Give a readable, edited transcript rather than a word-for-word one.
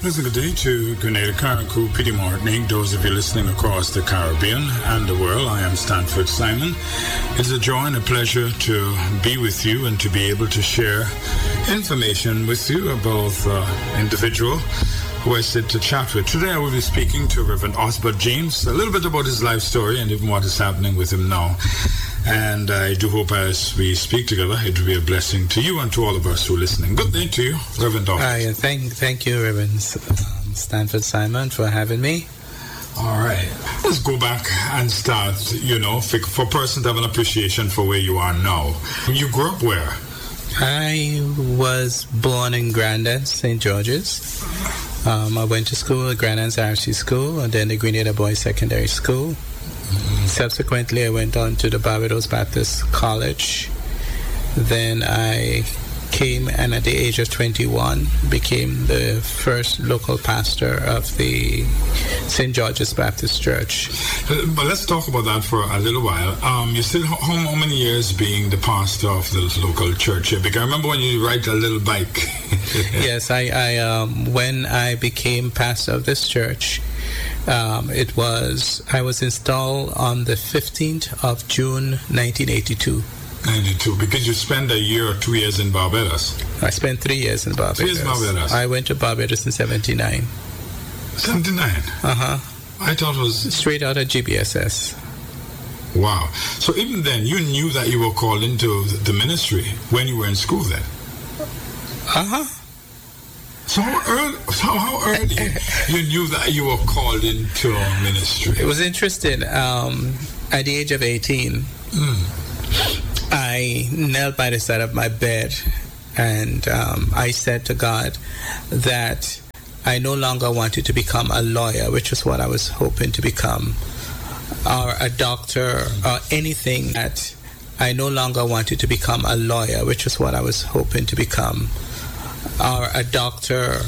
Pleasant good day to Grenada Carriacou, Peter Martin, those of you listening across the Caribbean and the world. I am Stanford Simon. It's a joy and a pleasure to be with you and to be able to share information with you about individual who I sit to chat with. Today I will be speaking to Reverend Osbert James, a little bit about his life story and even what is happening with him now. And I do hope as we speak together, it will be a blessing to you and to all of us who are listening. Good day to you, Reverend Osbert. Thank you, Reverend Stanford Simon, for having me. All right. Let's go back and start, for a person to have an appreciation for where you are now. You grew up where? I was born in Grandins, St. George's. I went to school at Grandins RC School and then the Grenada Boys Secondary School. Subsequently, I went on to the Barbados Baptist College. Then I came and at the age of 21 became the first local pastor of the St. George's Baptist Church. But let's talk about that for a little while. You said how many years being the pastor of the local church here? Because I remember when you ride a little bike. Yes, I when I became pastor of this church, I was installed on the 15th of June 1982. 92, because you spent a year or 2 years in Barbados. I spent 3 years in Barbados. 3 years in Barbados. I went to Barbados in 79. 79? Uh-huh. I thought it was... Straight out of GBSS. Wow. So even then, you knew that you were called into the ministry when you were in school then? Uh-huh. So how early you knew that you were called into ministry? It was interesting. At the age of 18, I knelt by the side of my bed and I said to God that I no longer wanted to become a lawyer, which is what I was hoping to become, or a doctor, or anything. That I no longer wanted to become a lawyer, which is what I was hoping to become, or a doctor,